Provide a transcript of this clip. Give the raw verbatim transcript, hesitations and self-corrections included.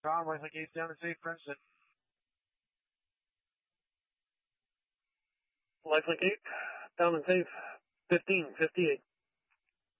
Tom, Lifelink eight down and safe, Princeton. Lifelink eight, down and safe, fifteen fifty-eight.